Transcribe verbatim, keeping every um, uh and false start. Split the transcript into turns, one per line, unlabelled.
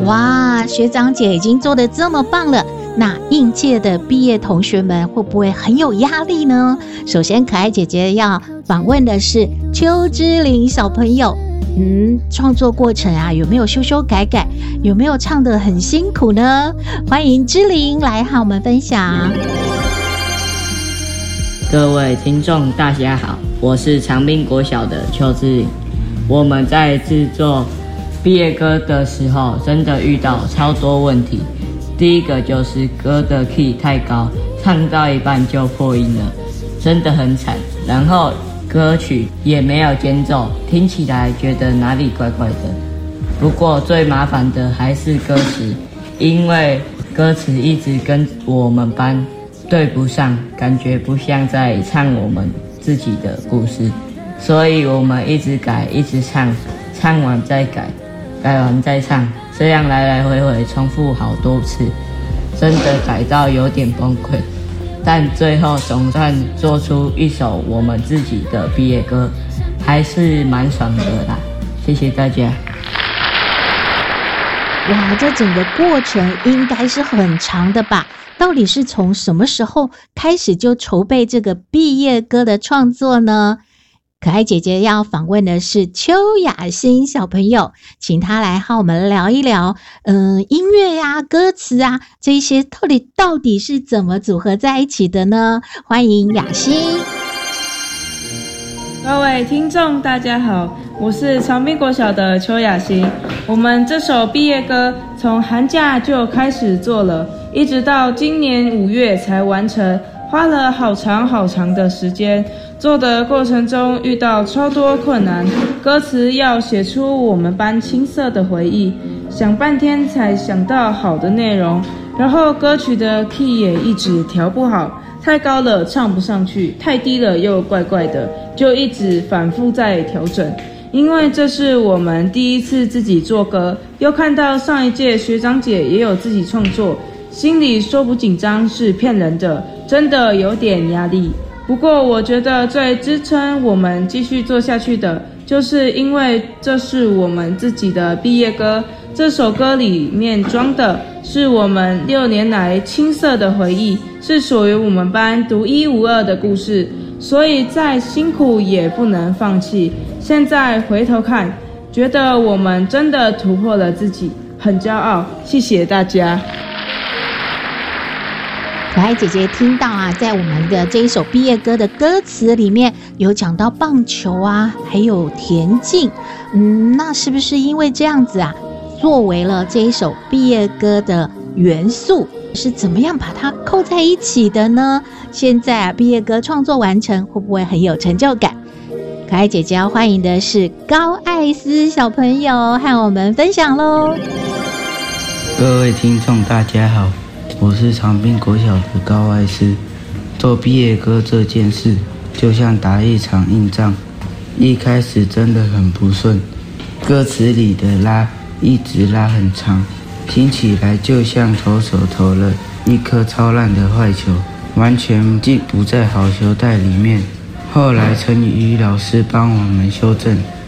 哇，学长姐已经做得这么棒了，那应届的毕业同学们会不会很有压力呢？首先，可爱姐姐要访问的是邱之琳小朋友。嗯，创作过程啊，有没有修修改改？有没有唱得很辛苦呢？欢迎之琳来和我们分享。
各位听众大家好，我是长滨国小的邱之琳。我们在制作毕业歌的时候，真的遇到超多问题。第一个就是歌的 key 太高，唱到一半就破音了，真的很惨。然后歌曲也没有间奏，听起来觉得哪里怪怪的。不过最麻烦的还是歌词，因为歌词一直跟我们班对不上，感觉不像在唱我们自己的故事，所以我们一直改，一直唱，唱完再改，改完再唱，这样来来回回重复好多次，真的改到有点崩溃。但最后总算做出一首我们自己的毕业歌，还是蛮爽的啦。谢谢大家。
哇，这整个过程应该是很长的吧？到底是从什么时候开始就筹备这个毕业歌的创作呢？可爱姐姐要访问的是邱雅欣小朋友，请她来和我们聊一聊，嗯，音乐呀、歌词啊，这些到底到底是怎么组合在一起的呢？欢迎雅欣。
各位听众大家好，我是长滨国小的邱雅欣。我们这首毕业歌从寒假就开始做了，一直到今年五月才完成，花了好长好长的时间。做的过程中遇到超多困难，歌词要写出我们班青涩的回忆，想半天才想到好的内容。然后歌曲的 key 也一直调不好，太高了唱不上去，太低了又怪怪的，就一直反复在调整。因为这是我们第一次自己做歌，又看到上一届学长姐也有自己创作，心里说不紧张是骗人的，真的有点压力。不过我觉得最支撑我们继续做下去的，就是因为这是我们自己的毕业歌，这首歌里面装的是我们六年来青涩的回忆，是属于我们班独一无二的故事，所以再辛苦也不能放弃。现在回头看，觉得我们真的突破了自己，很骄傲。谢谢大家。
可爱姐姐听到啊，在我们的这一首毕业歌的歌词里面有讲到棒球啊，还有田径，嗯，那是不是因为这样子啊，作为了这一首毕业歌的元素，是怎么样把它扣在一起的呢？现在啊，毕业歌创作完成，会不会很有成就感？可爱姐姐要欢迎的是高艾斯小朋友和我们分享咯。
各位听众大家好，我是长滨国小的高艾斯。做毕业歌这件事就像打一场硬仗，一开始真的很不顺，歌词里的拉一直拉很长，听起来就像投手投了一颗超烂的坏球，完全记不在好球袋里面。后来陈宇老师帮我们修正，